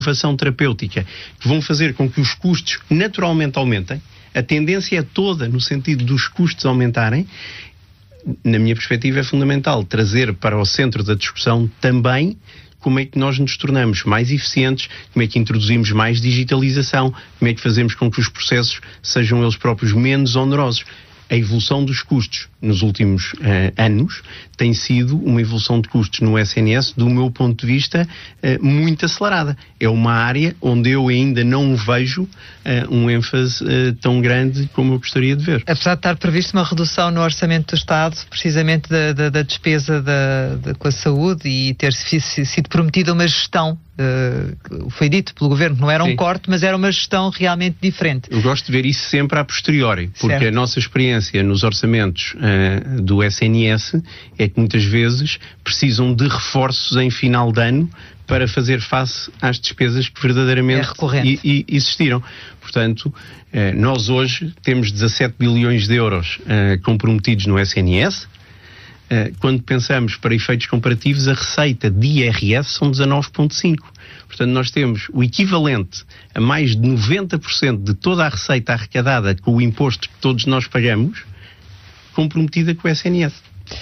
inovação terapêutica que vão fazer com que os custos naturalmente aumentem. A tendência é toda no sentido dos custos aumentarem. Na minha perspectiva é fundamental trazer para o centro da discussão também como é que nós nos tornamos mais eficientes, como é que introduzimos mais digitalização, como é que fazemos com que os processos sejam eles próprios menos onerosos. A evolução dos custos nos últimos anos tem sido uma evolução de custos no SNS, do meu ponto de vista, muito acelerada. É uma área onde eu ainda não vejo um ênfase tão grande como eu gostaria de ver. Apesar de estar prevista uma redução no orçamento do Estado, precisamente da despesa com a saúde, e ter sido prometida uma gestão, foi dito pelo Governo, não era um corte, mas era uma gestão realmente diferente. Eu gosto de ver isso sempre a posteriori, porque certo. A nossa experiência nos orçamentos do SNS é que muitas vezes precisam de reforços em final de ano para fazer face às despesas que verdadeiramente existiram. Portanto, nós hoje temos 17 bilhões de euros comprometidos no SNS. Quando pensamos para efeitos comparativos, a receita de IRS são 19,5. Portanto, nós temos o equivalente a mais de 90% de toda a receita arrecadada com o imposto que todos nós pagamos, comprometida com o SNS.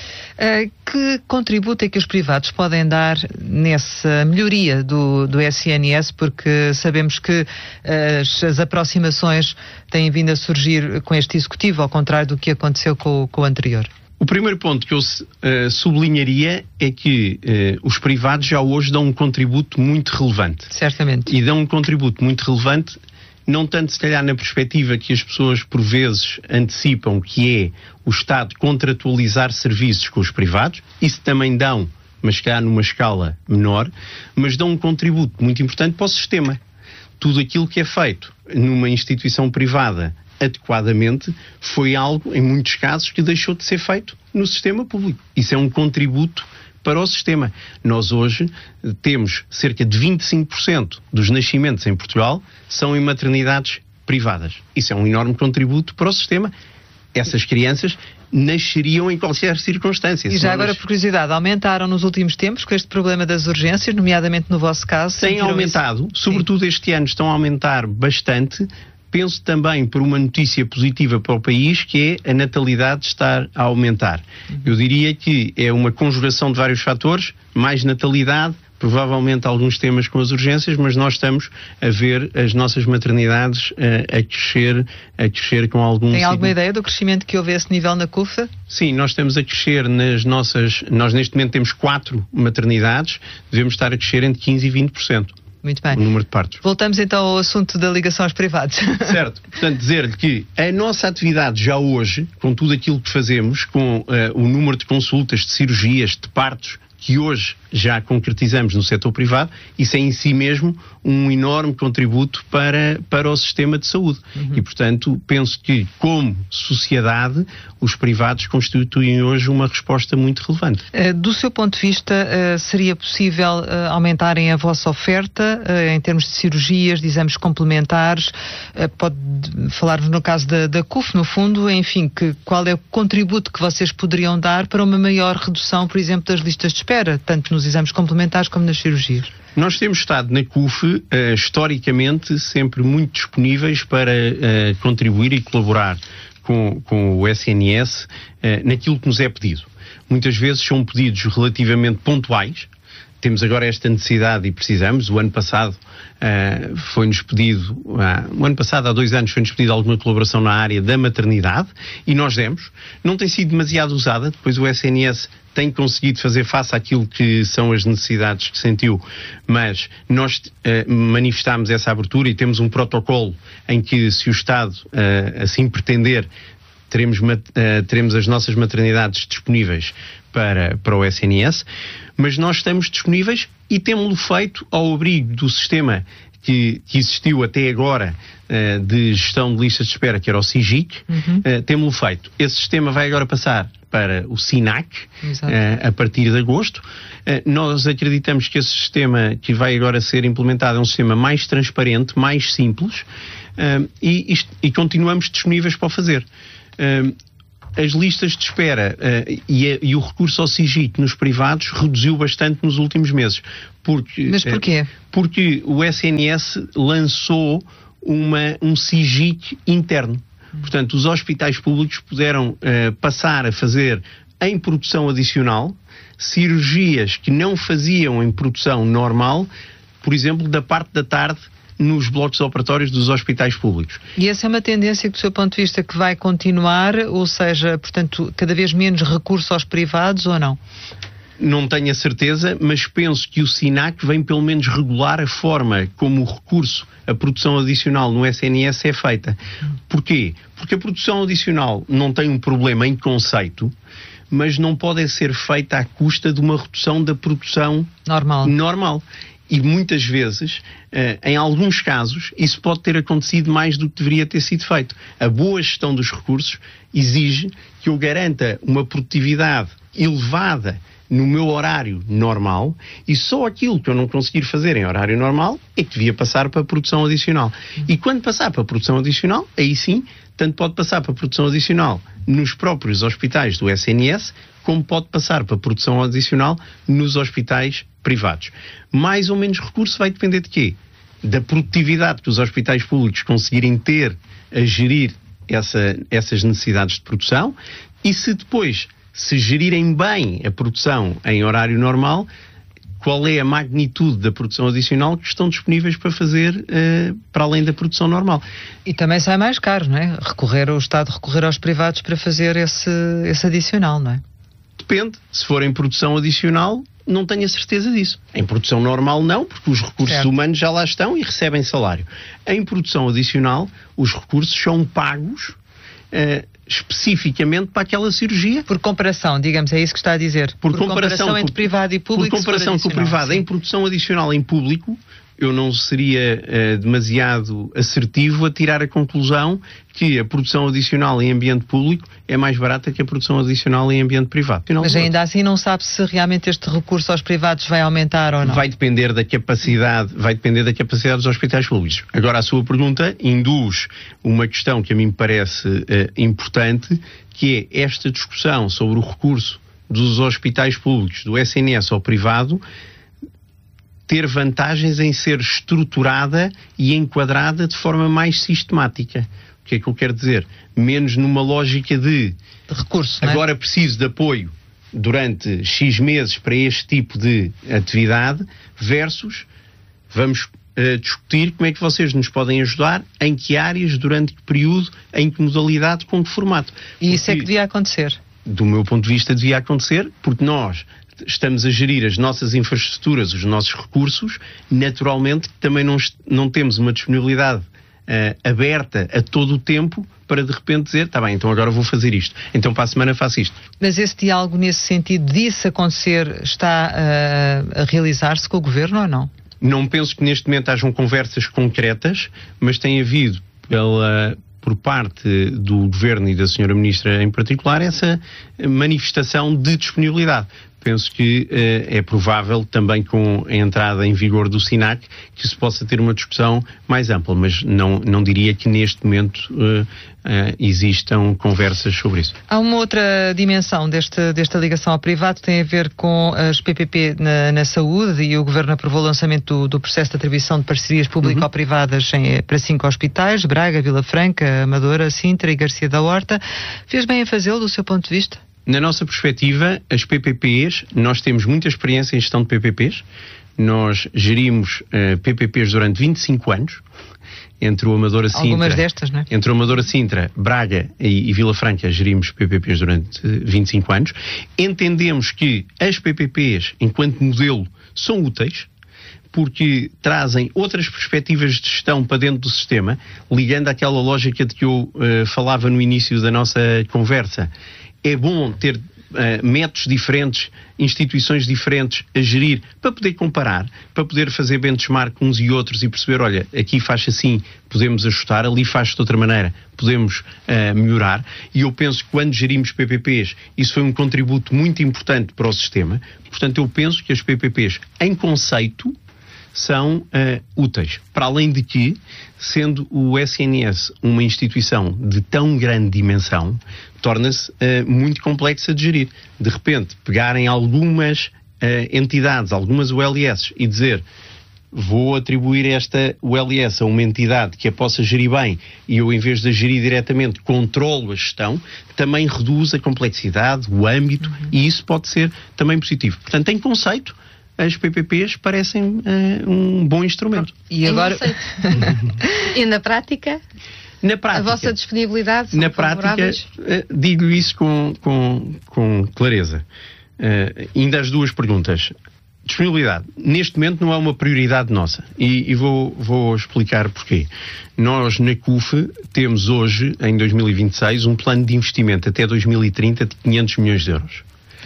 Que contributo é que os privados podem dar nessa melhoria do SNS, porque sabemos que as aproximações têm vindo a surgir com este Executivo, ao contrário do que aconteceu com o anterior? O primeiro ponto que eu sublinharia é que os privados já hoje dão um contributo muito relevante. Certamente. E dão um contributo muito relevante, não tanto se calhar na perspectiva que as pessoas por vezes antecipam, que é o Estado contratualizar serviços com os privados. Isso também dão, mas se calhar numa escala menor, mas dão um contributo muito importante para o sistema. Tudo aquilo que é feito numa instituição privada adequadamente, foi algo, em muitos casos, que deixou de ser feito no sistema público. Isso é um contributo para o sistema. Nós hoje temos cerca de 25% dos nascimentos em Portugal são em maternidades privadas. Isso é um enorme contributo para o sistema. Essas crianças nasceriam em qualquer circunstância. E já agora, por curiosidade, aumentaram nos últimos tempos com este problema das urgências, nomeadamente no vosso caso? Têm aumentado, sobretudo este ano estão a aumentar bastante. Penso também por uma notícia positiva para o país, que é a natalidade estar a aumentar. Eu diria que é uma conjugação de vários fatores, mais natalidade, provavelmente alguns temas com as urgências, mas nós estamos a ver as nossas maternidades a crescer com algum... Tem alguma ideia do crescimento que houve a esse nível na CUFA? Sim, nós estamos a crescer nós neste momento temos 4 maternidades, devemos estar a crescer entre 15% e 20%. Muito bem. O número de partos. Voltamos então ao assunto da ligação aos privados. Certo. Portanto, dizer-lhe que a nossa atividade já hoje, com tudo aquilo que fazemos, com o número de consultas, de cirurgias, de partos, que hoje já concretizamos no setor privado, isso é em si mesmo um enorme contributo para o sistema de saúde. E, portanto, penso que, como sociedade, os privados constituem hoje uma resposta muito relevante. Do seu ponto de vista, seria possível aumentarem a vossa oferta em termos de cirurgias, de exames complementares? Pode falar-nos no caso da CUF, no fundo, enfim, qual é o contributo que vocês poderiam dar para uma maior redução, por exemplo, das listas de espera, tanto nos exames complementares como nas cirurgias? Nós temos estado na CUF, historicamente, sempre muito disponíveis para contribuir e colaborar com o SNS naquilo que nos é pedido. Muitas vezes são pedidos relativamente pontuais. Temos agora esta necessidade e precisamos. O ano passado foi-nos pedido, há 2 anos foi-nos pedido alguma colaboração na área da maternidade e nós demos. Não tem sido demasiado usada, depois o SNS tem conseguido fazer face àquilo que são as necessidades que sentiu, mas nós manifestámos essa abertura e temos um protocolo em que, se o Estado assim pretender, teremos as nossas maternidades disponíveis para o SNS, mas nós estamos disponíveis e temos-lo feito ao abrigo do sistema que existiu até agora de gestão de listas de espera, que era o SIGIC. Temos-lo feito. Esse sistema vai agora passar para o SINAC a partir de agosto. Nós acreditamos que esse sistema que vai agora ser implementado é um sistema mais transparente, mais simples, e continuamos disponíveis para o fazer. As listas de espera e o recurso ao SIGIC nos privados reduziu bastante nos últimos meses, Mas porquê? Porque o SNS lançou um SIGIC interno. Portanto, os hospitais públicos puderam passar a fazer em produção adicional cirurgias que não faziam em produção normal, por exemplo, da parte da tarde nos blocos operatórios dos hospitais públicos. E essa é uma tendência que, do seu ponto de vista, que vai continuar, ou seja, portanto, cada vez menos recurso aos privados ou não? Não tenho a certeza, mas penso que o SINAC vem pelo menos regular a forma como o recurso à produção adicional no SNS é feita. Porquê? Porque a produção adicional não tem um problema em conceito, mas não pode ser feita à custa de uma redução da produção normal. E muitas vezes, em alguns casos, isso pode ter acontecido mais do que deveria ter sido feito. A boa gestão dos recursos exige que eu garanta uma produtividade elevada no meu horário normal, e só aquilo que eu não conseguir fazer em horário normal é que devia passar para a produção adicional. E quando passar para a produção adicional, aí sim, tanto pode passar para a produção adicional nos próprios hospitais do SNS, como pode passar para a produção adicional nos hospitais privados. Mais ou menos recurso vai depender de quê? Da produtividade que os hospitais públicos conseguirem ter a gerir essas necessidades de produção, e se depois se gerirem bem a produção em horário normal, qual é a magnitude da produção adicional que estão disponíveis para fazer para além da produção normal. E também sai mais caro, não é? O Estado recorrer aos privados para fazer esse adicional, não é? Depende. Se for em produção adicional, não tenho a certeza disso. Em produção normal não, porque os recursos humanos já lá estão e recebem salário. Em produção adicional, os recursos são pagos especificamente para aquela cirurgia. Por comparação, digamos, é isso que está a dizer. Por comparação entre privado e público. Por comparação com o privado, sim. Em produção adicional em público, eu não seria demasiado assertivo a tirar a conclusão que a produção adicional em ambiente público é mais barata que a produção adicional em ambiente privado. Mas ainda assim não sabe se realmente este recurso aos privados vai aumentar ou não? Vai depender da capacidade dos hospitais públicos. Agora, a sua pergunta induz uma questão que a mim me parece importante, que é esta discussão sobre o recurso dos hospitais públicos, do SNS ao privado, ter vantagens em ser estruturada e enquadrada de forma mais sistemática. O que é que eu quero dizer? Menos numa lógica de recurso, agora preciso de apoio durante X meses para este tipo de atividade, versus vamos discutir como é que vocês nos podem ajudar, em que áreas, durante que período, em que modalidade, com que formato. E isso é que devia acontecer? Do meu ponto de vista devia acontecer, porque nós estamos a gerir as nossas infraestruturas, os nossos recursos, naturalmente também não temos uma disponibilidade aberta a todo o tempo para de repente dizer, está bem, então agora vou fazer isto, então para a semana faço isto. Mas esse diálogo nesse sentido disso acontecer está a realizar-se com o Governo ou não? Não penso que neste momento hajam conversas concretas, mas tem havido por parte do Governo e da Sra. Ministra em particular essa manifestação de disponibilidade. Penso que é provável também com a entrada em vigor do SINAC que se possa ter uma discussão mais ampla, mas não diria que neste momento existam conversas sobre isso. Há uma outra dimensão desta ligação ao privado, tem a ver com as PPP na saúde, e o Governo aprovou o lançamento do processo de atribuição de parcerias público-privadas para 5 hospitais, Braga, Vila Franca, Amadora, Sintra e Garcia da Horta. Fez bem a fazê-lo do seu ponto de vista? Na nossa perspectiva, as PPPs, nós temos muita experiência em gestão de PPPs. Nós gerimos PPPs durante 25 anos, entre o Amadora Sintra... Algumas destas, não é? Entre o Amadora Sintra, Braga e Vila Franca gerimos PPPs durante 25 anos. Entendemos que as PPPs, enquanto modelo, são úteis, porque trazem outras perspectivas de gestão para dentro do sistema, ligando àquela lógica de que eu falava no início da nossa conversa. É bom ter métodos diferentes, instituições diferentes a gerir, para poder comparar, para poder fazer benchmark uns e outros e perceber, olha, aqui faz assim, podemos ajustar, ali faz de outra maneira, podemos melhorar. E eu penso que quando gerimos PPPs, isso foi um contributo muito importante para o sistema. Portanto, eu penso que as PPPs, em conceito, são úteis. Para além de que, sendo o SNS uma instituição de tão grande dimensão, torna-se muito complexa de gerir. De repente, pegarem algumas entidades, algumas ULS, e dizer vou atribuir esta ULS a uma entidade que a possa gerir bem e eu, em vez de a gerir diretamente, controlo a gestão, também reduz a complexidade, o âmbito, e isso pode ser também positivo. Portanto, em conceito, as PPPs parecem um bom instrumento. E agora... E na prática? Na prática, a vossa disponibilidade são na prática, digo isso com clareza. Ainda as duas perguntas. Disponibilidade. Neste momento não é uma prioridade nossa. E vou explicar porquê. Nós, na CUF, temos hoje, em 2026, um plano de investimento até 2030 de 500 milhões de euros.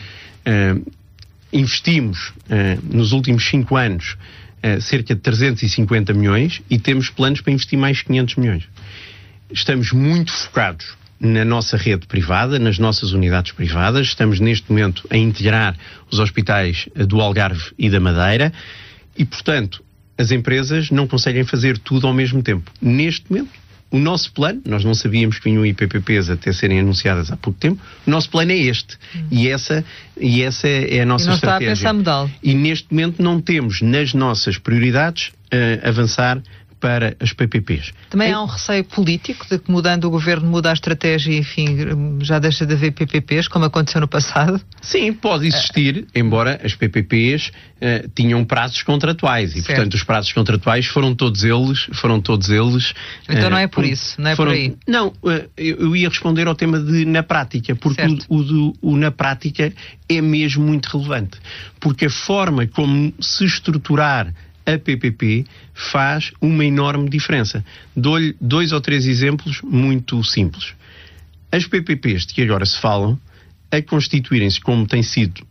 Investimos, nos últimos 5 anos, cerca de 350 milhões e temos planos para investir mais 500 milhões. Estamos muito focados na nossa rede privada, nas nossas unidades privadas. Estamos neste momento a integrar os hospitais do Algarve e da Madeira e, portanto, as empresas não conseguem fazer tudo ao mesmo tempo. Neste momento, o nosso plano, nós não sabíamos que vinham IPPPs até serem anunciadas há pouco tempo, o nosso plano é este. E essa é a nossa estratégia. Está a pensar mudá-lo. E neste momento não temos nas nossas prioridades avançar para as PPPs. Também há um receio político de que, mudando o governo, muda a estratégia e, enfim, já deixa de haver PPPs, como aconteceu no passado? Sim, pode existir, embora as PPPs tinham prazos contratuais e, certo, portanto, os prazos contratuais foram todos eles. Então não é por isso, não é por aí? Não, eu ia responder ao tema de na prática, porque o na prática é mesmo muito relevante, porque a forma como se estruturar a PPP faz uma enorme diferença. Dou-lhe 2 ou 3 exemplos muito simples. As PPPs de que agora se falam, a constituírem-se como tem sido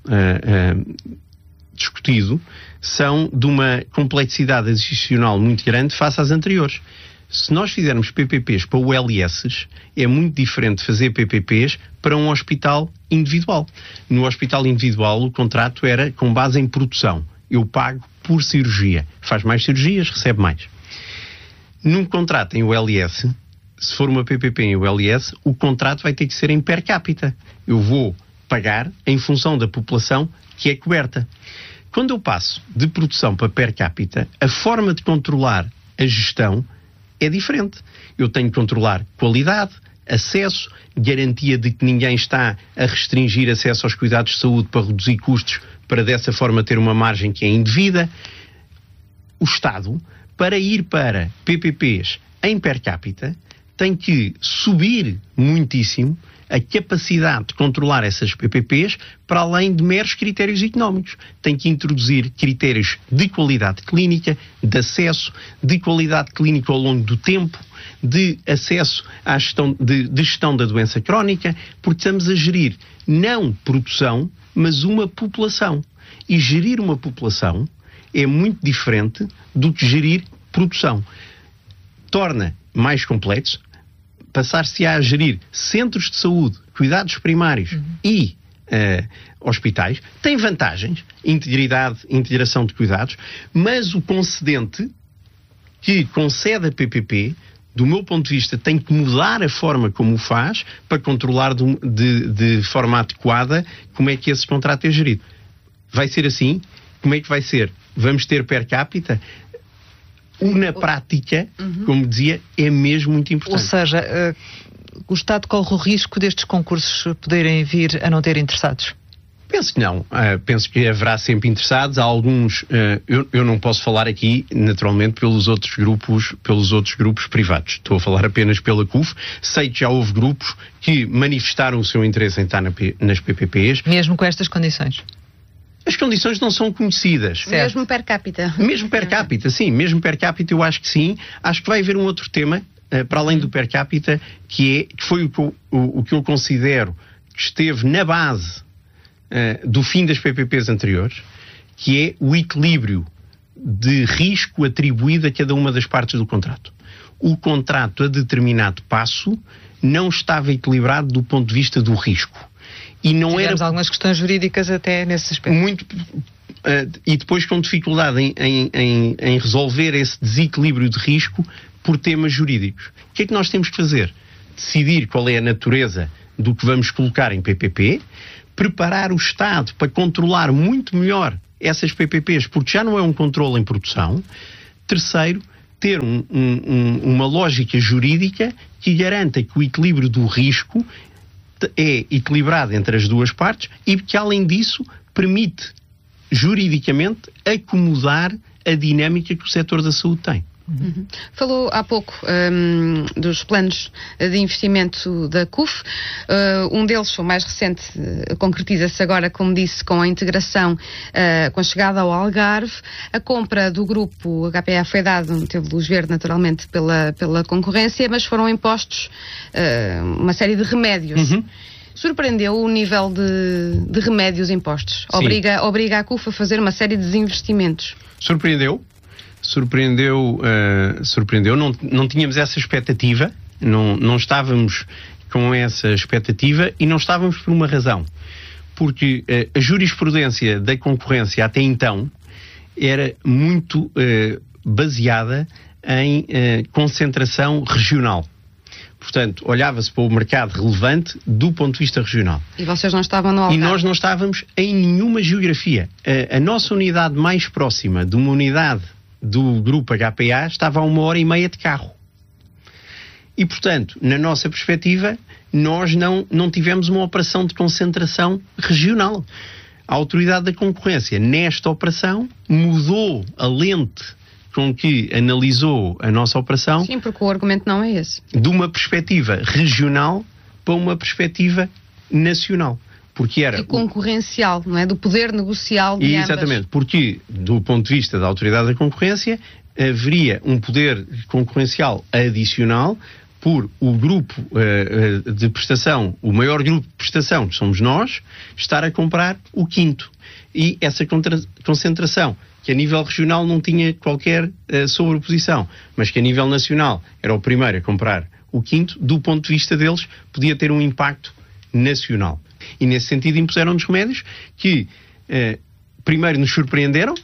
discutido, são de uma complexidade adicional muito grande face às anteriores. Se nós fizermos PPPs para ULSs, é muito diferente fazer PPPs para um hospital individual. No hospital individual, o contrato era com base em produção. Eu pago por cirurgia. Faz mais cirurgias, recebe mais. Num contrato em ULS, se for uma PPP em ULS, o contrato vai ter que ser em per capita. Eu vou pagar em função da população que é coberta. Quando eu passo de produção para per capita, a forma de controlar a gestão é diferente. Eu tenho que controlar qualidade, acesso, garantia de que ninguém está a restringir acesso aos cuidados de saúde para reduzir custos, para dessa forma ter uma margem que é indevida. O Estado, para ir para PPPs em per capita, tem que subir muitíssimo a capacidade de controlar essas PPPs para além de meros critérios económicos. Tem que introduzir critérios de qualidade clínica, de acesso, de qualidade clínica ao longo do tempo, de acesso à gestão, de gestão da doença crónica, porque estamos a gerir não produção, mas uma população. E gerir uma população é muito diferente do que gerir produção. Torna mais complexo, passar-se a gerir centros de saúde, cuidados primários e hospitais, tem vantagens, integridade, integração de cuidados, mas o concedente que concede a PPP, do meu ponto de vista, tem que mudar a forma como o faz para controlar de forma adequada como é que esse contrato é gerido. Vai ser assim? Como é que vai ser? Vamos ter per capita? Na prática, como dizia, é mesmo muito importante. Ou seja, o Estado corre o risco destes concursos poderem vir a não ter interessados? Penso que não. Penso que haverá sempre interessados. Há alguns, eu não posso falar aqui, naturalmente, pelos outros grupos privados. Estou a falar apenas pela CUF. Sei que já houve grupos que manifestaram o seu interesse em estar nas PPPs. Mesmo com estas condições? As condições não são conhecidas. Certo. Mesmo per capita. Mesmo per capita, sim. Mesmo per capita eu acho que sim. Acho que vai haver um outro tema, para além do per capita, que foi o que eu considero que esteve na base do fim das PPPs anteriores, que é o equilíbrio de risco atribuído a cada uma das partes do contrato. O contrato a determinado passo não estava equilibrado do ponto de vista do risco. E não tivemos algumas questões jurídicas até nesse aspecto. Muito, e depois com dificuldade em resolver esse desequilíbrio de risco por temas jurídicos. O que é que nós temos que fazer? Decidir qual é a natureza do que vamos colocar em PPP, preparar o Estado para controlar muito melhor essas PPPs, porque já não é um controle em produção. Terceiro, ter uma lógica jurídica que garanta que o equilíbrio do risco é equilibrado entre as duas partes e que, além disso, permite juridicamente acomodar a dinâmica que o setor da saúde tem. Uhum. Falou há pouco dos planos de investimento da CUF. Um deles, o mais recente, concretiza-se agora, como disse, com a integração, com a chegada ao Algarve. A compra do grupo HPA foi dada, teve luz verde naturalmente pela concorrência, mas foram impostos uma série de remédios. Uhum. Surpreendeu o nível de remédios impostos? Obriga a CUF a fazer uma série de desinvestimentos? Surpreendeu, não tínhamos essa expectativa, não estávamos com essa expectativa e não estávamos por uma razão. Porque a jurisprudência da concorrência até então era muito baseada em concentração regional. Portanto, olhava-se para o mercado relevante do ponto de vista regional. E vocês não estavam no Algarve? E nós não estávamos em nenhuma geografia. A nossa unidade mais próxima de uma unidade do grupo HPA estava a 1h30 de carro. E, portanto, na nossa perspectiva, nós não tivemos uma operação de concentração regional. A Autoridade da Concorrência, nesta operação, mudou a lente com que analisou a nossa operação. Sim, porque o argumento não é esse. De uma perspectiva regional para uma perspectiva nacional. Porque era... E concorrencial, não é? Do poder negocial de ambas. Exatamente, porque do ponto de vista da Autoridade da Concorrência haveria um poder concorrencial adicional por o grupo de prestação, o maior grupo de prestação, que somos nós, estar a comprar o quinto. E essa concentração, que a nível regional não tinha qualquer sobreposição, mas que a nível nacional era o primeiro a comprar o quinto, do ponto de vista deles, podia ter um impacto nacional. E nesse sentido impuseram-nos remédios que primeiro nos surpreenderam,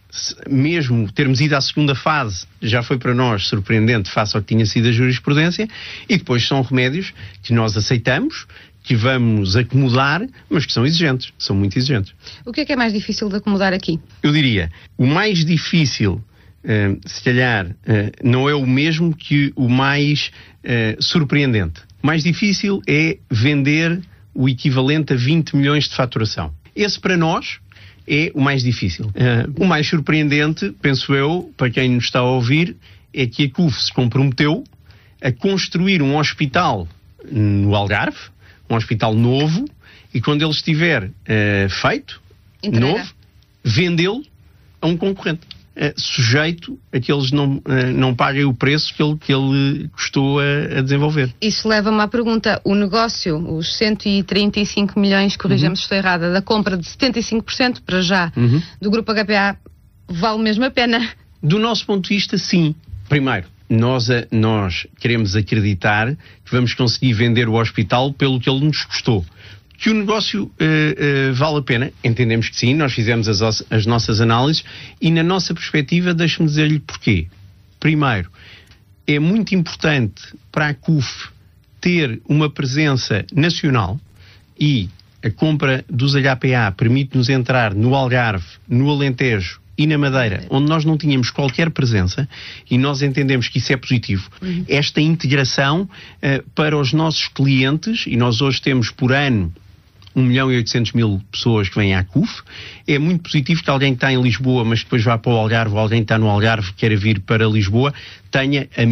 mesmo termos ido à segunda fase já foi para nós surpreendente face ao que tinha sido a jurisprudência, e depois são remédios que nós aceitamos, que vamos acomodar, mas que são exigentes, são muito exigentes. O que é mais difícil de acomodar aqui? Eu diria, o mais difícil, se calhar, não é o mesmo que o mais surpreendente. O mais difícil é vender o equivalente a 20 milhões de faturação. Esse para nós é o mais difícil. O mais surpreendente, penso eu, para quem nos está a ouvir, é que a CUF se comprometeu a construir um hospital no Algarve, um hospital novo, e quando ele estiver feito, novo, vendê-lo a um concorrente. Sujeito a que eles não paguem o preço que ele custou a desenvolver. Isso leva-me à pergunta, o negócio, os 135 milhões, corrija-me se estou errada, da compra de 75% para já do Grupo HPA, vale mesmo a pena? Do nosso ponto de vista, sim. Primeiro, nós queremos acreditar que vamos conseguir vender o hospital pelo que ele nos custou. Que o negócio vale a pena? Entendemos que sim, nós fizemos as nossas análises e na nossa perspectiva, deixe-me dizer-lhe porquê. Primeiro, é muito importante para a CUF ter uma presença nacional e a compra dos HPA permite-nos entrar no Algarve, no Alentejo e na Madeira, onde nós não tínhamos qualquer presença, e nós entendemos que isso é positivo. Esta integração para os nossos clientes, e nós hoje temos por ano 1.800.000 pessoas que vêm à CUF. É muito positivo que alguém que está em Lisboa, mas depois vá para o Algarve, ou alguém que está no Algarve queira vir para Lisboa, tenha a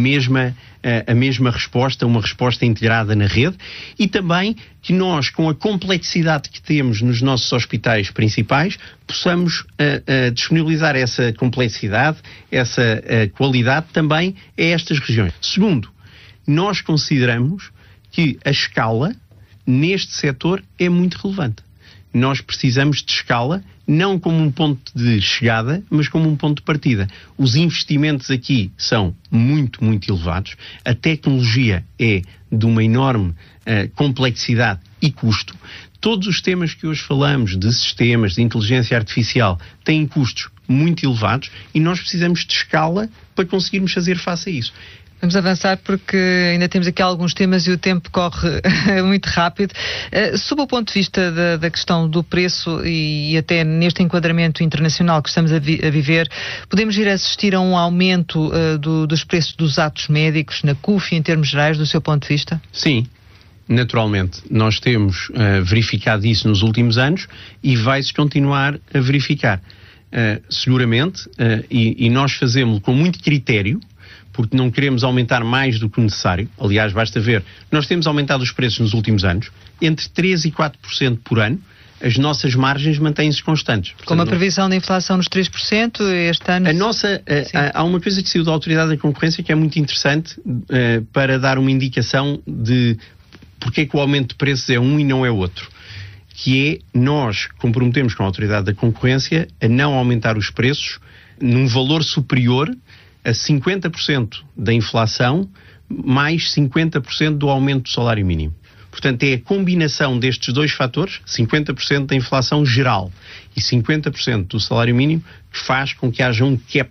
mesma resposta, uma resposta integrada na rede, e também que nós, com a complexidade que temos nos nossos hospitais principais, possamos disponibilizar essa complexidade, essa qualidade também a estas regiões. Segundo, nós consideramos que a escala neste setor é muito relevante. Nós precisamos de escala, não como um ponto de chegada, mas como um ponto de partida. Os investimentos aqui são muito, muito elevados. A tecnologia é de uma enorme complexidade e custo. Todos os temas que hoje falamos, de sistemas, de inteligência artificial, têm custos muito elevados e nós precisamos de escala para conseguirmos fazer face a isso. Vamos avançar porque ainda temos aqui alguns temas e o tempo corre muito rápido. Sob o ponto de vista da questão do preço e até neste enquadramento internacional que estamos a viver, podemos ir assistir a um aumento dos preços dos atos médicos na CUF em termos gerais, do seu ponto de vista? Sim. Naturalmente, nós temos verificado isso nos últimos anos e vai-se continuar a verificar. Seguramente, e nós fazemos com muito critério, porque não queremos aumentar mais do que o necessário. Aliás, basta ver, nós temos aumentado os preços nos últimos anos, entre 3% e 4% por ano, as nossas margens mantêm-se constantes. Portanto, com uma previsão de inflação nos 3% este ano? Há uma coisa que saiu da Autoridade da Concorrência que é muito interessante para dar uma indicação de porque é que o aumento de preços é um e não é outro. Que é, nós comprometemos com a Autoridade da Concorrência a não aumentar os preços num valor superior a 50% da inflação mais 50% do aumento do salário mínimo. Portanto, é a combinação destes dois fatores, 50% da inflação geral e 50% do salário mínimo, que faz com que haja um cap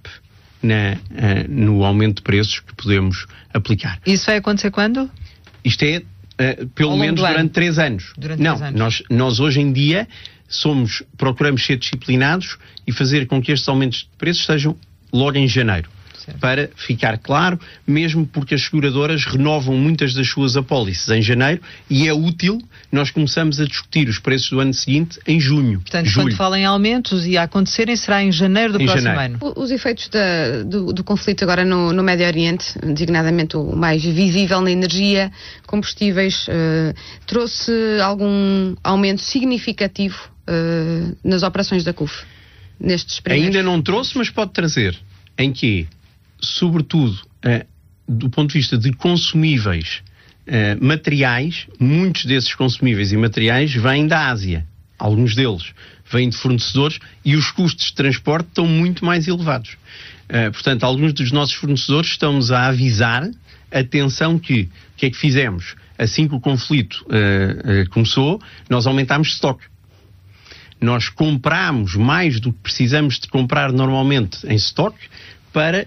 no aumento de preços que podemos aplicar. Isso vai acontecer quando? Isto é pelo menos durante 3 anos. Nós hoje em dia procuramos ser disciplinados e fazer com que estes aumentos de preços sejam logo em janeiro. Certo. Para ficar claro, mesmo porque as seguradoras renovam muitas das suas apólices em janeiro e é útil, nós começamos a discutir os preços do ano seguinte em junho. Portanto, quando falam em aumentos e a acontecerem, será em janeiro do próximo ano. Os efeitos do conflito agora no Médio Oriente, designadamente o mais visível na energia, combustíveis, trouxe algum aumento significativo nas operações da CUF? Nestes primeiros... Ainda não trouxe, mas pode trazer. Em que, sobretudo, do ponto de vista de consumíveis materiais, muitos desses consumíveis e materiais vêm da Ásia. Alguns deles vêm de fornecedores e os custos de transporte estão muito mais elevados. Portanto, alguns dos nossos fornecedores estão-nos a avisar, atenção que, o que é que fizemos? Assim que o conflito começou, nós aumentámos estoque. Nós compramos mais do que precisamos de comprar normalmente em estoque para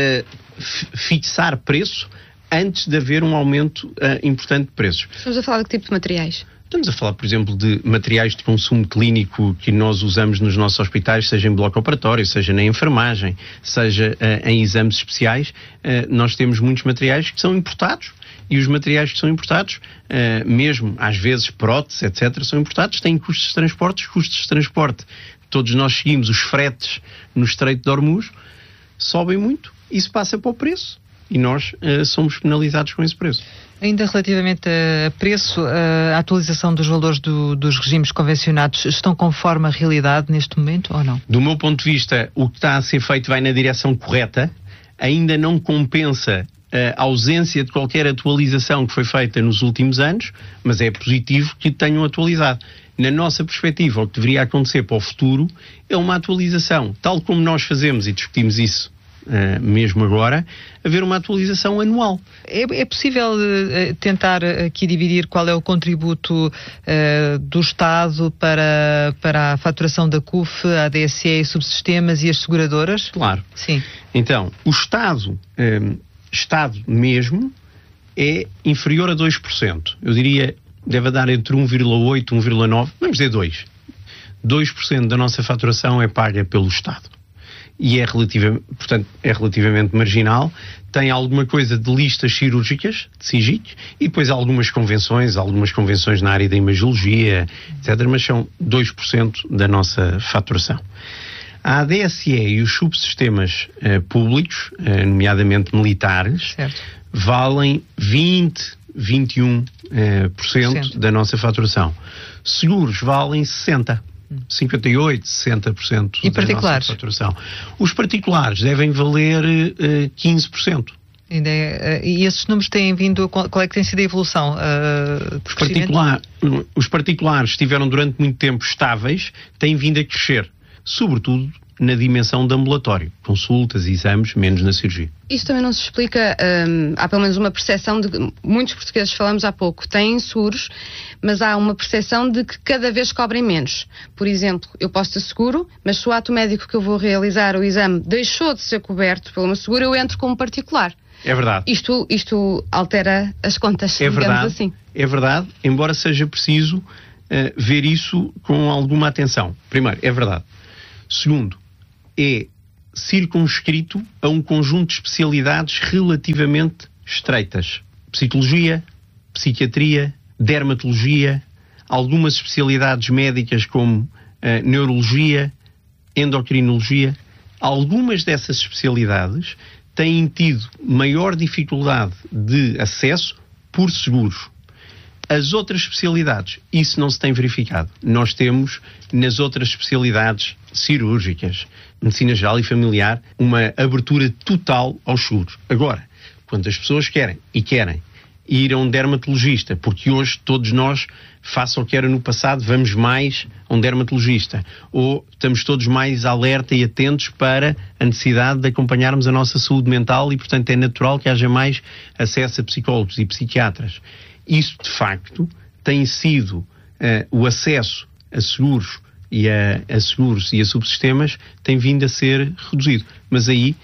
fixar preço antes de haver um aumento importante de preços. Estamos a falar de que tipo de materiais? Estamos a falar, por exemplo, de materiais de consumo clínico que nós usamos nos nossos hospitais, seja em bloco operatório, seja na enfermagem, seja em exames especiais. Nós temos muitos materiais que são importados e os materiais que são importados, mesmo às vezes próteses, etc., são importados, têm custos de transporte. Os custos de transporte, todos nós seguimos os fretes no Estreito de Hormuz, sobem muito, isso passa para o preço e nós somos penalizados com esse preço. Ainda relativamente a preço, a atualização dos valores dos regimes convencionados estão conforme a realidade neste momento ou não? Do meu ponto de vista, o que está a ser feito vai na direção correta, ainda não compensa a ausência de qualquer atualização que foi feita nos últimos anos, mas é positivo que tenham atualizado. Na nossa perspectiva, o que deveria acontecer para o futuro é uma atualização, tal como nós fazemos e discutimos isso mesmo agora, haver uma atualização anual. É possível tentar aqui dividir qual é o contributo do Estado para a faturação da CUF, a DSE, subsistemas e as seguradoras? Claro. Sim. Então, o Estado mesmo é inferior a 2%. Eu diria, deve dar entre 1,8% e 1,9%, vamos dizer 2%. 2% da nossa faturação é paga pelo Estado. E portanto, é relativamente marginal. Tem alguma coisa de listas cirúrgicas, de SIGIC, e depois algumas convenções na área da imagiologia, etc., mas são 2% da nossa faturação. A ADSE e os subsistemas públicos, nomeadamente militares, certo, valem 21% da nossa faturação. Seguros valem 60%. 58%, 60% da nossa faturação. Os particulares devem valer 15%. E esses números têm vindo, qual é que tem sido a evolução? Os particulares estiveram durante muito tempo estáveis, têm vindo a crescer, sobretudo na dimensão de ambulatório. Consultas, exames, menos na cirurgia. Isto também não se explica, há pelo menos uma percepção de que muitos portugueses, falamos há pouco, têm seguros, mas há uma percepção de que cada vez cobrem menos. Por exemplo, eu posso ter seguro, mas se o ato médico que eu vou realizar, o exame, deixou de ser coberto pelo meu seguro, eu entro como particular. É verdade. Isto altera as contas, digamos assim. É verdade, embora seja preciso ver isso com alguma atenção. Primeiro, é verdade. Segundo, é circunscrito a um conjunto de especialidades relativamente estreitas. Psicologia, psiquiatria, dermatologia, algumas especialidades médicas como neurologia, endocrinologia. Algumas dessas especialidades têm tido maior dificuldade de acesso por seguros. As outras especialidades, isso não se tem verificado. Nós temos, nas outras especialidades cirúrgicas, medicina geral e familiar, uma abertura total aos seguros. Agora, quando as pessoas querem ir a um dermatologista, porque hoje todos nós, face ao que era no passado, vamos mais a um dermatologista, ou estamos todos mais alerta e atentos para a necessidade de acompanharmos a nossa saúde mental e, portanto, é natural que haja mais acesso a psicólogos e psiquiatras. Isso, de facto, tem sido o acesso a seguros e a seguros e a subsistemas tem vindo a ser reduzido. Mas aí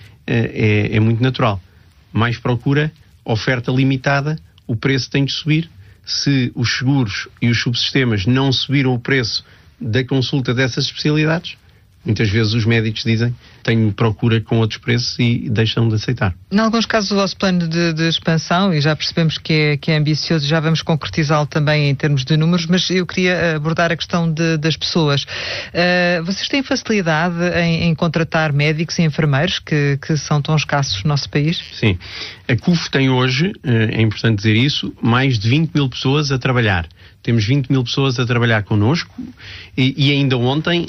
é muito natural. Mais procura, oferta limitada, o preço tem de subir. Se os seguros e os subsistemas não subiram o preço da consulta dessas especialidades, muitas vezes os médicos dizem tenho procura com outros preços e deixam de aceitar. Em alguns casos o vosso plano de expansão, e já percebemos que é ambicioso, já vamos concretizá-lo também em termos de números, mas eu queria abordar a questão das pessoas. Vocês têm facilidade em contratar médicos e enfermeiros que são tão escassos no nosso país? Sim. A CUF tem hoje, é importante dizer isso, mais de 20 mil pessoas a trabalhar. Temos 20 mil pessoas a trabalhar connosco e ainda ontem,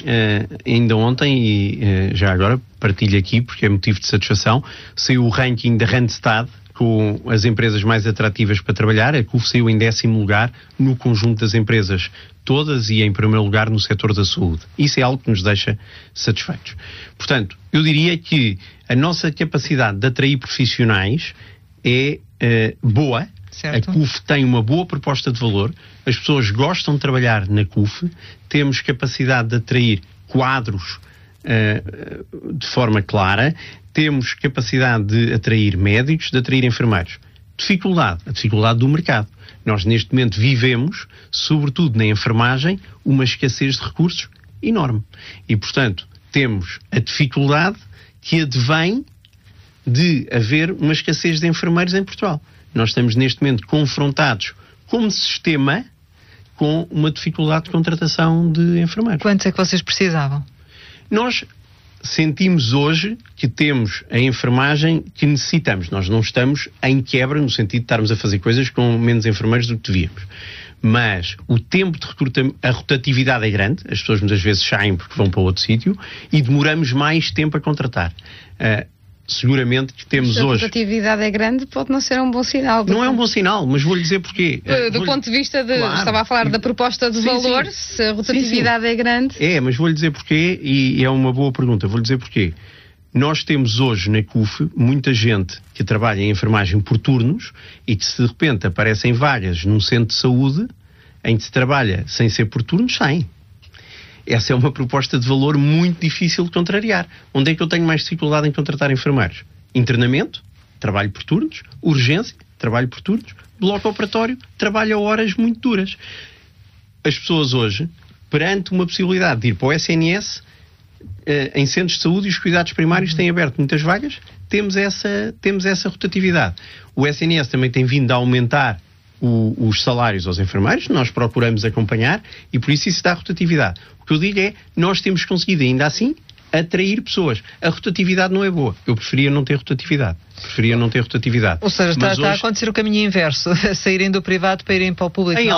e já agora partilho aqui porque é motivo de satisfação, saiu o ranking da Randstad com as empresas mais atrativas para trabalhar. A CUF saiu em 10º lugar no conjunto das empresas todas e em primeiro lugar no setor da saúde. Isso é algo que nos deixa satisfeitos. Portanto, eu diria que a nossa capacidade de atrair profissionais é boa. Certo. A CUF tem uma boa proposta de valor, as pessoas gostam de trabalhar na CUF, temos capacidade de atrair quadros de forma clara, temos capacidade de atrair médicos, de atrair enfermeiros. A dificuldade do mercado. Nós neste momento vivemos, sobretudo na enfermagem, uma escassez de recursos enorme. E, portanto, temos a dificuldade que advém de haver uma escassez de enfermeiros em Portugal. Nós estamos neste momento confrontados como sistema com uma dificuldade de contratação de enfermeiros. Quantos é que vocês precisavam? Nós sentimos hoje que temos a enfermagem que necessitamos. Nós não estamos em quebra no sentido de estarmos a fazer coisas com menos enfermeiros do que devíamos. Mas o tempo de recrutamento, a rotatividade é grande, as pessoas muitas vezes saem porque vão para outro sítio e demoramos mais tempo a contratar. Seguramente que temos hoje... Se a rotatividade é grande, pode não ser um bom sinal. Não é um bom sinal, mas vou-lhe dizer porquê. Do ponto de vista de... Claro. Estava a falar da proposta de valor, sim. Se a rotatividade é grande... Mas vou-lhe dizer porquê e é uma boa pergunta. Vou-lhe dizer porquê. Nós temos hoje na CUF muita gente que trabalha em enfermagem por turnos e que se de repente aparecem vagas num centro de saúde em que se trabalha sem ser por turnos, saem. Essa é uma proposta de valor muito difícil de contrariar. Onde é que eu tenho mais dificuldade em contratar enfermeiros? Internamento, trabalho por turnos. Urgência, trabalho por turnos. Bloco operatório, trabalho a horas muito duras. As pessoas hoje, perante uma possibilidade de ir para o SNS, em centros de saúde e os cuidados primários têm aberto muitas vagas, temos essa rotatividade. O SNS também tem vindo a aumentar os salários aos enfermeiros, nós procuramos acompanhar e por isso dá rotatividade. O que eu digo é, nós temos conseguido ainda assim atrair pessoas. A rotatividade não é boa. Eu preferia não ter rotatividade. preferia não ter rotatividade. Ou seja, está a acontecer o caminho inverso, saírem do privado para irem para o público em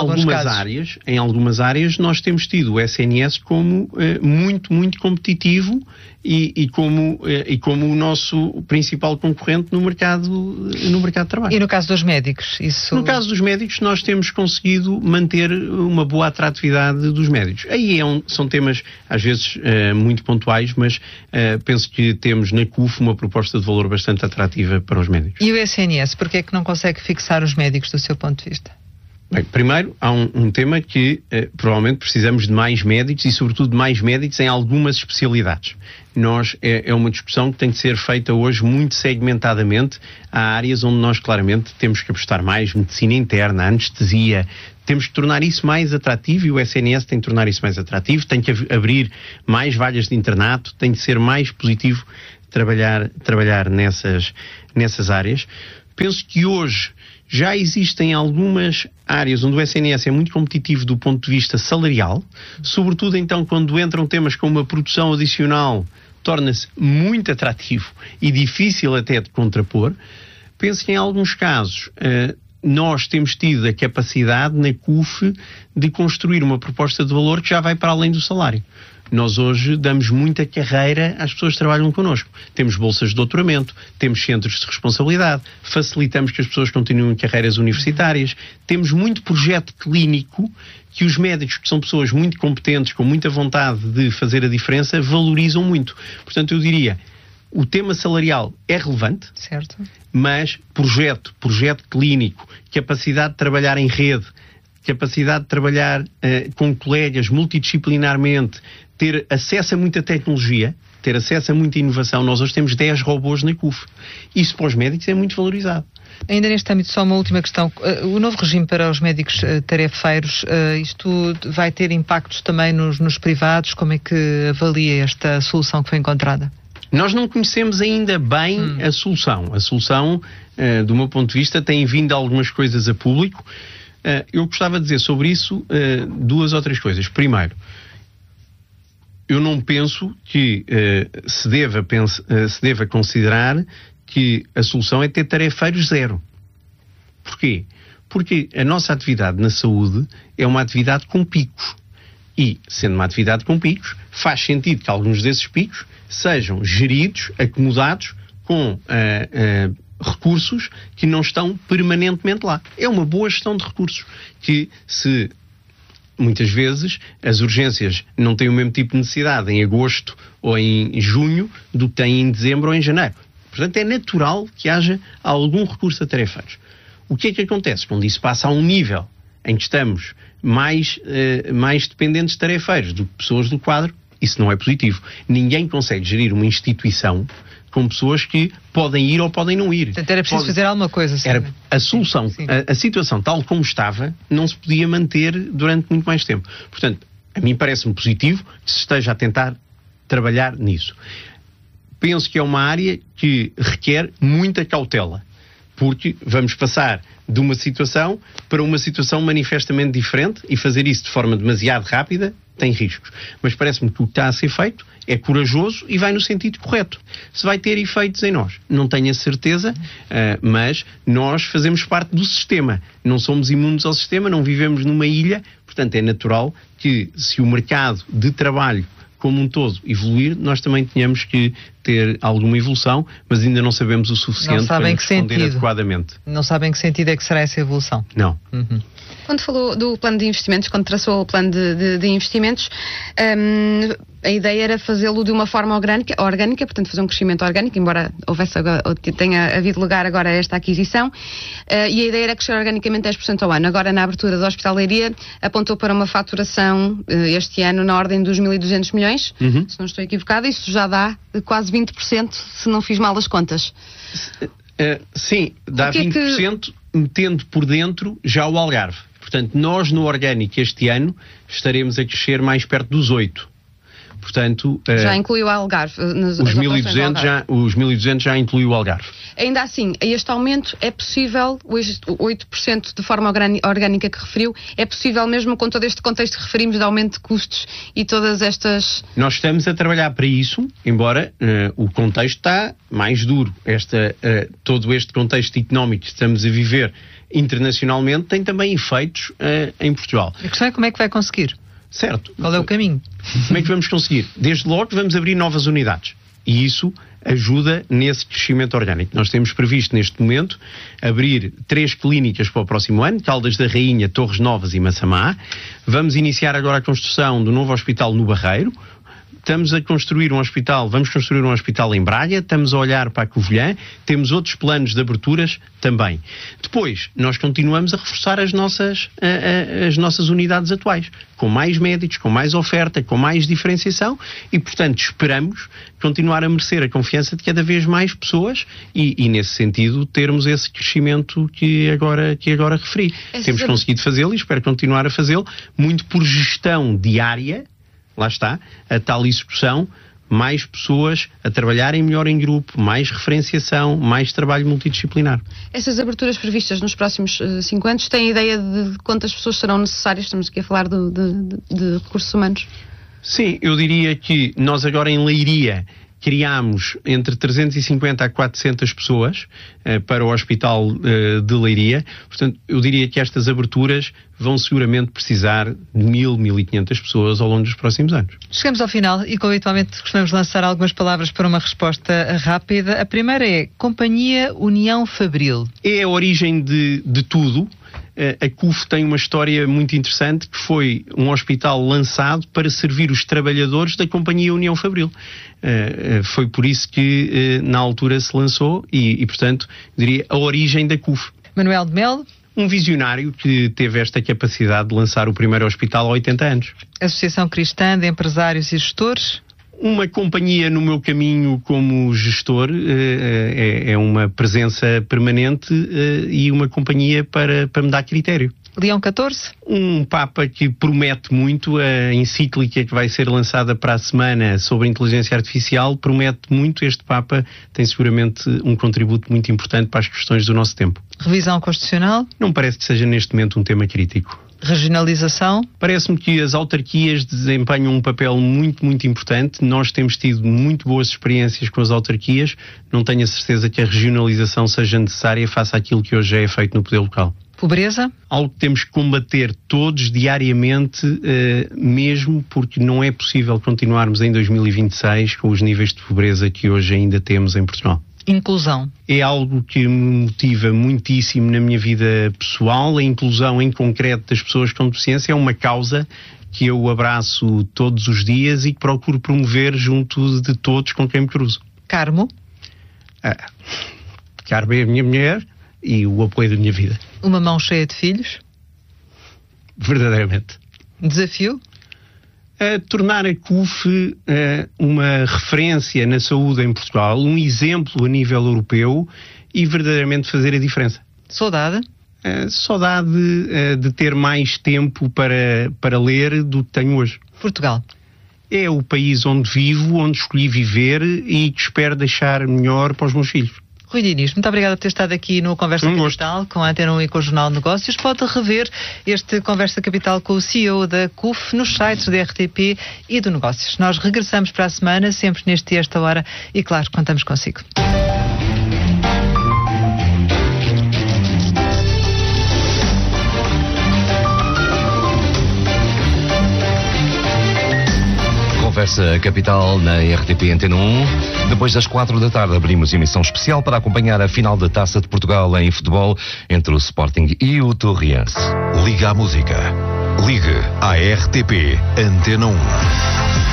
algumas áreas nós temos tido o SNS como muito competitivo e como o nosso principal concorrente no mercado de trabalho. E no caso dos médicos? No caso dos médicos nós temos conseguido manter uma boa atratividade dos médicos. Aí são temas às vezes muito pontuais, mas penso que temos na CUF uma proposta de valor bastante atrativa para os médicos. E o SNS, porquê é que não consegue fixar os médicos do seu ponto de vista? Bem, primeiro, há um tema que provavelmente precisamos de mais médicos e sobretudo de mais médicos em algumas especialidades. É uma discussão que tem de ser feita hoje muito segmentadamente. Há áreas onde nós claramente temos que apostar mais, medicina interna, anestesia. Temos que tornar isso mais atrativo e o SNS tem de tornar isso mais atrativo, tem que abrir mais vagas de internato, tem de ser mais positivo trabalhar nessas áreas. Penso que hoje já existem algumas áreas onde o SNS é muito competitivo do ponto de vista salarial, sobretudo então quando entram temas como a produção adicional, torna-se muito atrativo e difícil até de contrapor. Penso que em alguns casos nós temos tido a capacidade na CUF de construir uma proposta de valor que já vai para além do salário. Nós hoje damos muita carreira às pessoas que trabalham connosco. Temos bolsas de doutoramento, temos centros de responsabilidade, facilitamos que as pessoas continuem em carreiras universitárias, temos muito projeto clínico que os médicos, que são pessoas muito competentes, com muita vontade de fazer a diferença, valorizam muito. Portanto, eu diria, o tema salarial é relevante, certo, mas projeto clínico, capacidade de trabalhar em rede, capacidade de trabalhar com colegas multidisciplinarmente, ter acesso a muita tecnologia, ter acesso a muita inovação. Nós hoje temos 10 robôs na CUF. Isso para os médicos é muito valorizado. Ainda neste âmbito, só uma última questão. O novo regime para os médicos tarefeiros, isto vai ter impactos também nos privados? Como é que avalia esta solução que foi encontrada? Nós não conhecemos ainda bem a solução. A solução, do meu ponto de vista, tem vindo algumas coisas a público. Eu gostava de dizer sobre isso 2 ou 3 coisas. Primeiro, eu não penso que se deva considerar que a solução é ter tarefeiros zero. Porquê? Porque a nossa atividade na saúde é uma atividade com picos. E, sendo uma atividade com picos, faz sentido que alguns desses picos sejam geridos, acomodados com recursos que não estão permanentemente lá. É uma boa gestão de recursos que, se muitas vezes as urgências não têm o mesmo tipo de necessidade em agosto ou em junho do que têm em dezembro ou em janeiro. Portanto, é natural que haja algum recurso a tarefeiros. O que é que acontece? Quando isso passa a um nível em que estamos mais dependentes de tarefeiros do que pessoas do quadro, isso não é positivo. Ninguém consegue gerir uma instituição com pessoas que podem ir ou podem não ir. Portanto, era preciso fazer alguma coisa. Era a solução. A situação tal como estava não se podia manter durante muito mais tempo. Portanto, a mim parece-me positivo que se esteja a tentar trabalhar nisso. Penso que é uma área que requer muita cautela, porque vamos passar de uma situação para uma situação manifestamente diferente e fazer isso de forma demasiado rápida tem riscos. Mas parece-me que o que está a ser feito é corajoso e vai no sentido correto. Se vai ter efeitos em nós, não tenho a certeza, mas nós fazemos parte do sistema. Não somos imunes ao sistema, não vivemos numa ilha, portanto é natural que, se o mercado de trabalho como um todo evoluir, nós também tenhamos que ter alguma evolução, mas ainda não sabemos o suficiente para responder adequadamente. Não sabem que sentido é que será essa evolução? Não. Quando falou do plano de investimentos, quando traçou o plano de investimentos, a ideia era fazê-lo de uma forma orgânica, portanto fazer um crescimento orgânico, embora tenha havido lugar agora a esta aquisição, e a ideia era crescer organicamente 10% ao ano. Agora, na abertura da Hospital Leiria, apontou para uma faturação este ano na ordem dos 1.200 milhões, se não estou equivocada. Isso já dá quase 20%, se não fiz mal as contas. Sim, dá 20%, metendo por dentro já o Algarve. Portanto, nós no orgânico este ano estaremos a crescer mais perto dos 8%. Portanto, já inclui o Algarve. Os 1.200 já inclui o Algarve. Ainda assim, este aumento é possível, o 8% de forma orgânica que referiu, é possível mesmo com todo este contexto que referimos de aumento de custos e todas estas... Nós estamos a trabalhar para isso, embora o contexto está mais duro. Todo este contexto económico que estamos a viver internacionalmente tem também efeitos em Portugal. A questão é como é que vai conseguir? Certo. Qual é o caminho? Como é que vamos conseguir? Desde logo vamos abrir novas unidades. E isso ajuda nesse crescimento orgânico. Nós temos previsto neste momento abrir 3 clínicas para o próximo ano, Caldas da Rainha, Torres Novas e Massamá. Vamos iniciar agora a construção do novo hospital no Barreiro. Vamos construir um hospital em Braga, estamos a olhar para a Covilhã, temos outros planos de aberturas também. Depois, nós continuamos a reforçar as nossas unidades atuais, com mais médicos, com mais oferta, com mais diferenciação e, portanto, esperamos continuar a merecer a confiança de cada vez mais pessoas e nesse sentido, termos esse crescimento que agora referi. Temos conseguido fazê-lo e espero continuar a fazê-lo, muito por gestão diária. Lá está, a tal execução, mais pessoas a trabalharem melhor em grupo, mais referenciação, mais trabalho multidisciplinar. Essas aberturas previstas nos próximos 5 anos, têm ideia de quantas pessoas serão necessárias? Estamos aqui a falar de recursos humanos. Sim, eu diria que nós agora em Leiria criámos entre 350 a 400 pessoas para o Hospital de Leiria. Portanto, eu diria que estas aberturas vão seguramente precisar de 1.500 pessoas ao longo dos próximos anos. Chegamos ao final e, como habitualmente, costumamos lançar algumas palavras para uma resposta rápida. A primeira é Companhia União Fabril. É a origem de tudo. A CUF tem uma história muito interessante, que foi um hospital lançado para servir os trabalhadores da Companhia União Fabril. Foi por isso que na altura se lançou e portanto, diria, a origem da CUF. Manuel de Melo. Um visionário que teve esta capacidade de lançar o primeiro hospital há 80 anos. Associação Cristã de Empresários e Gestores. Uma companhia no meu caminho como gestor, é uma presença permanente e uma companhia para me dar critério. Leão XIV. Um Papa que promete muito, a encíclica que vai ser lançada para a semana sobre a inteligência artificial promete muito. Este Papa tem seguramente um contributo muito importante para as questões do nosso tempo. Revisão Constitucional. Não parece que seja neste momento um tema crítico. Regionalização. Parece-me que as autarquias desempenham um papel muito, muito importante. Nós temos tido muito boas experiências com as autarquias. Não tenho a certeza que a regionalização seja necessária face àquilo que hoje já é feito no poder local. Pobreza. Algo que temos que combater todos diariamente, mesmo porque não é possível continuarmos em 2026 com os níveis de pobreza que hoje ainda temos em Portugal. Inclusão. É algo que me motiva muitíssimo na minha vida pessoal. A inclusão em concreto das pessoas com deficiência é uma causa que eu abraço todos os dias e que procuro promover junto de todos com quem me cruzo. Carmo. Carmo é a minha mulher e o apoio da minha vida. Uma mão cheia de filhos. Verdadeiramente. Desafio. Tornar a CUF uma referência na saúde em Portugal, um exemplo a nível europeu e verdadeiramente fazer a diferença. Saudade. Saudade de ter mais tempo para ler do que tenho hoje. Portugal. É o país onde vivo, onde escolhi viver e que espero deixar melhor para os meus filhos. Rui Diniz, muito obrigada por ter estado aqui no Conversa Capital com a Antena 1 e com o Jornal de Negócios. Pode rever este Conversa Capital com o CEO da CUF nos sites da RTP e do Negócios. Nós regressamos para a semana, sempre neste e esta hora, e claro, contamos consigo. Conversa Capital na RTP Antena 1. Depois das 4 da tarde abrimos emissão especial para acompanhar a final da Taça de Portugal em futebol entre o Sporting e o Torriense. Liga à música. Ligue à RTP Antena 1.